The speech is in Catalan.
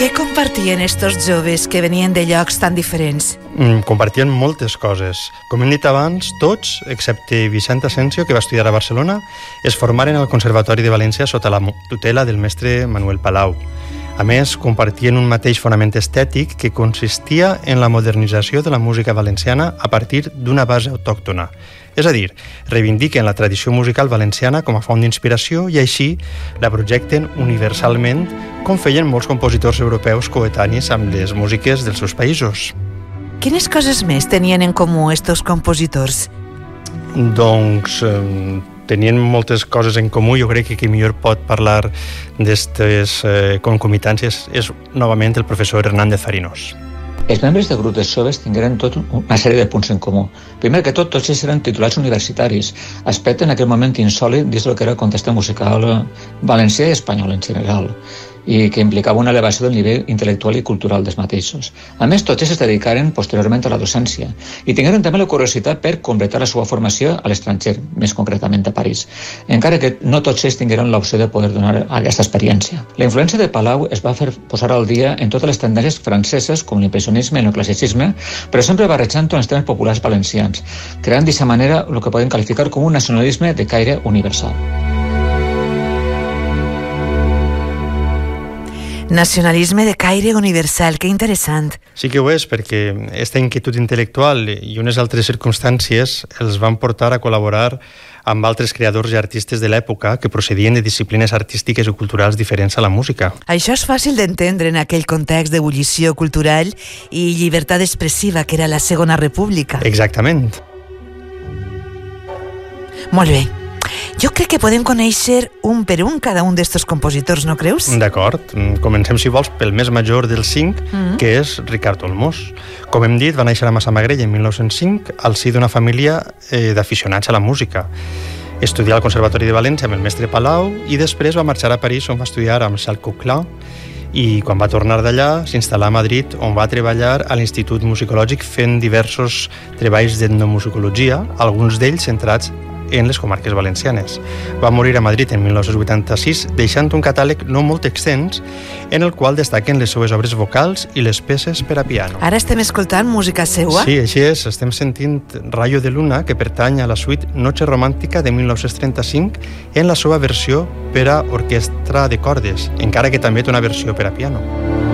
Què compartien estos joves que venien de llocs tan diferents? Compartien moltes coses. Com hem dit abans, tots, excepte Vicent Asensio, que va estudiar a Barcelona, es formaren al Conservatori de València sota la tutela del mestre Manuel Palau. A més, compartien un mateix fonament estètic que consistia en la modernització de la música valenciana a partir d'una base autòctona. És a dir, reivindiquen la tradició musical valenciana com a font d'inspiració i així la projecten universalment com feien molts compositors europeus coetanis amb les músiques dels seus països. Quines coses més tenien en comú estos compositors? Doncs tenien moltes coses en comú. Jo crec que qui millor pot parlar d'aquestes concomitàncies és novament el professor Hernández Farinós. Els membres del grup de joves tingueren tot una sèrie de punts en comú. Primer que tot, tots ells eren titulats universitaris, aspecte en aquell moment insòlit dins del que era el context musical valencià i espanyol en general, i que implicava una elevació del nivell intel·lectual i cultural dels mateixos. A més, tots ells es dedicaren posteriorment a la docència i tingueren també la curiositat per completar la seva formació a l'estranger, més concretament a París, encara que no tots ells tingueren l'opció de poder donar aquesta experiència. La influència de Palau es va fer posar al dia en totes les tendències franceses com l'impressionisme i el classicisme, però sempre barrejant amb els temes populars valencians, creant d'aquesta manera el que podem qualificar com un nacionalisme de caire universal. Nacionalisme de caire universal, que interessant. Sí que ho és, perquè aquesta inquietud intel·lectual i unes altres circumstàncies els van portar a col·laborar amb altres creadors i artistes de l'època que procedien de disciplines artístiques i culturals diferents a la música. Això és fàcil d'entendre en aquell context d'ebullició cultural i llibertat expressiva que era la Segona República. Exactament. Molt bé. Jo crec que podem conèixer un per un cada un d'estos compositors, no creus? D'acord. Comencem, si vols, pel més major dels 5, que és Ricard Olmos. Com hem dit, va néixer a Massamagrell en 1905 al si d'una família d'aficionats a la música. Estudià al Conservatori de València amb el mestre Palau i després va marxar a París, on va estudiar amb Charles Coquelin, i quan va tornar d'allà s'instal·là a Madrid, on va treballar a l'Institut Musicològic fent diversos treballs d'etnomusicologia, alguns d'ells centrats en les comarques valencianes. Va morir a Madrid en 1986, deixant un catàleg no molt extens en el qual destaquen les seues obres vocals i les peces per a piano. Ara estem escoltant música seua? Sí, així és. Estem sentint Rayo de Luna, que pertany a la suite Noche Romàntica de 1935 en la seva versió per a orquestra de cordes, encara que també té una versió per a piano.